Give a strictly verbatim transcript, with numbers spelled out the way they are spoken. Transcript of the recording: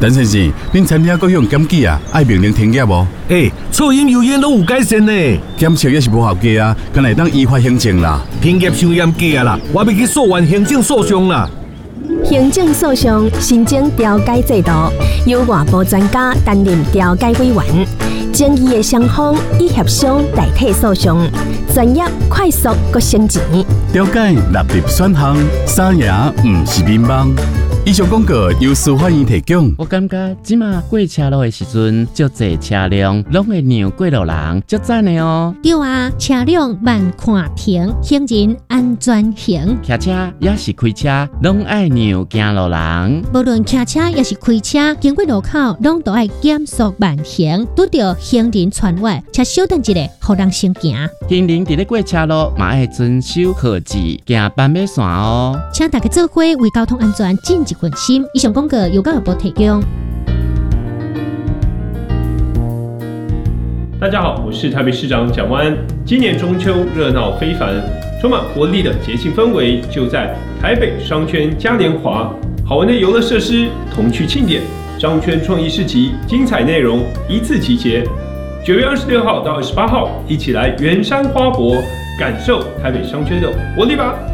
陈先生，恁餐厅各项检举啊，爱命令停业无？ 诶、欸，噪音油烟都有改善呢。 检测也是无合格啊，敢会当依法行政啦。 停业伤严格啊啦，我要去诉愿行政诉讼啦。 行政诉讼新增调解制度，由外部专家担任调解委员，争议的双方以协商代替诉讼，专业、快速、阁省钱。 调解纳入选项，三赢唔是乒乓。以上广告由司法院提供。 我感觉即马过车路的时阵，足侪车辆拢会让过路人，足赞的哦。 对啊，车辆慢看停，行人安全行。 骑车也是开车，拢爱让行路人。 无论骑车也是开车，经过路口拢都爱减速慢行，拄到行人穿越，且稍等一下，互人先行。 行人伫咧过车路嘛爱遵守科技，行斑马线哦。 请大家做伙为交通安全尽一份心。以上广告由教育部提供。 大家好，我是台北市长蒋万安。今年中秋热闹非凡，充满活力的节庆氛围就在台北商圈嘉年华，好玩的游乐设施、童趣庆典、商圈创意市集，精彩内容一次集结。九月二十六号到二十八号，一起来圆山花博，感受台北商圈的活力吧！